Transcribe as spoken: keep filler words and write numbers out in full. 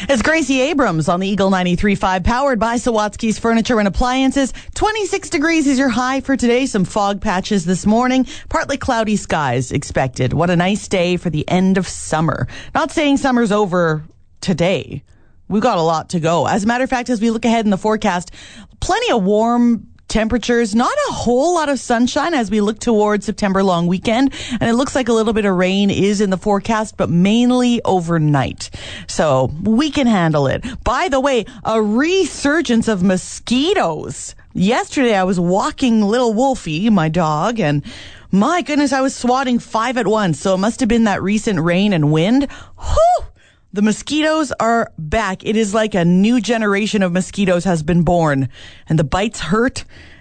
It's Gracie Abrams on the Eagle ninety-three point five, powered by Sawatsky's Furniture and Appliances. twenty-six degrees is your high for today. Some fog patches this morning. Partly cloudy skies expected. What a nice day for the end of summer. Not saying summer's over today. We've got a lot to go. As a matter of fact, as we look ahead in the forecast, plenty of warm temperatures, not a whole lot of sunshine as we look towards September long weekend. And it looks like a little bit of rain is in the forecast, but mainly overnight. So we can handle it. By the way, a resurgence of mosquitoes. Yesterday I was walking little Wolfie, my dog, and my goodness, I was swatting five at once. So it must have been that recent rain and wind. Whew! The mosquitoes are back. It is like a new generation of mosquitoes has been born. And the bites hurt.